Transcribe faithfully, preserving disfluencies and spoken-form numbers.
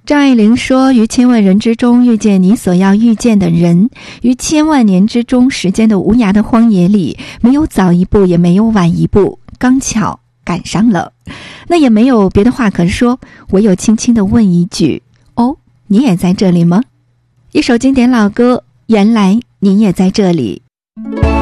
张爱玲说，于千万人之中遇见你所要遇见的人，于千万年之中时间的无涯的荒野里，没有早一步也没有晚一步，刚巧赶上了。那也没有别的话可说，唯有轻轻地问一句，哦，你也在这里吗？一首经典老歌，原来你也在这里。